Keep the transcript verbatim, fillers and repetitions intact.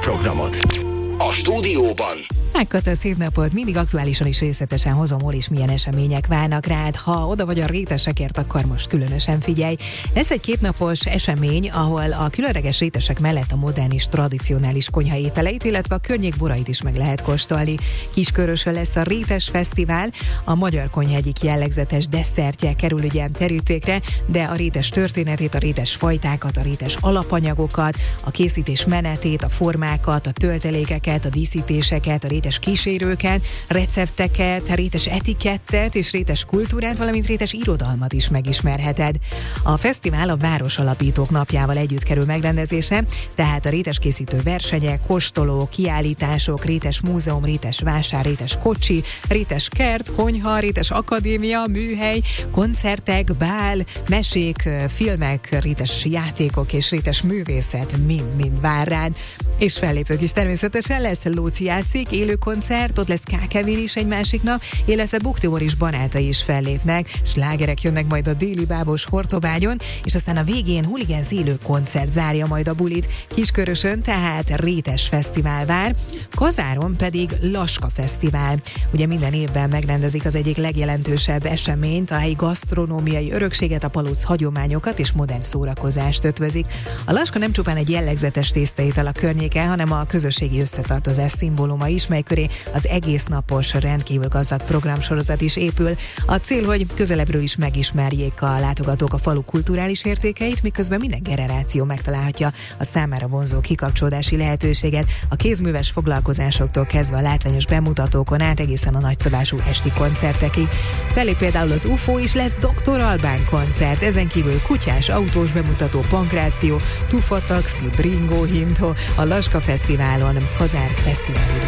programot. A stúdióban Megkötő szép napot, mindig aktuálisan és részletesen hozom, hol és milyen események várnak rád. Ha oda vagy a rétesekért, akkor most különösen figyelj. Lesz egy kétnapos esemény, ahol a különleges rétesek mellett a modern és tradicionális konyha ételeit, illetve a környék borait is meg lehet kóstolni. Kiskörösön lesz a Rétes Fesztivál, a magyar konyha egyik jellegzetes desszertje kerül ugye terítékre, de a rétes történetét, a rétes fajtákat, a rétes alapanyagokat, a készítés menetét, a formákat, a töltelékeket, a díszítéseket, a rétes kísérőket, recepteket, rétes etikettet és rétes kultúrát, valamint rétes irodalmat is megismerheted. A fesztivál a Városalapítók napjával együtt kerül megrendezésre, tehát a rétes készítő versenyek, kóstoló, kiállítások, rétes múzeum, rétes vásár, rétes kocsi, rétes kert, konyha, rétes akadémia, műhely, koncertek, bál, mesék, filmek, rétes játékok és rétes művészet mind-mind vár rád. És fellépők is természetesen lesz, Lóci játszik, élő koncert, ott lesz ká ká vé is egy másik nap, illetve Buk Tibor és barátai is fellépnek, slágerek jönnek majd a Déli Bábos Hortobágyon, és aztán a végén Hooligans élő koncert zárja majd a bulit. Kiskörösön tehát Rétes Fesztivál vár, Kazáron pedig Laska Fesztivál. Ugye minden évben megrendezik az egyik legjelentősebb eseményt, a helyi gasztronómiai örökséget, a palóc hagyományokat és modern szórakozást ötvözik. A Laska nem csupán egy jellegzetes tésztaétel a környéke, hanem a közösségi összetartozás szimbóluma is, mely köré az egész napos, rendkívül gazdag programsorozat is épül. A cél, hogy közelebbről is megismerjék a látogatók a falu kulturális értékeit, miközben minden generáció megtalálhatja a számára vonzó kikapcsolódási lehetőséget, a kézműves foglalkozásoktól kezdve a látványos bemutatókon át egészen a nagyszabású esti koncertekig. Felé például az u f o is, lesz doktor Albán koncert, ezen kívül kutyás, autós bemutató, pankráció, tufa taxi, bringó, hintó, a Laska Fesztiválon, Kazár Fesztivál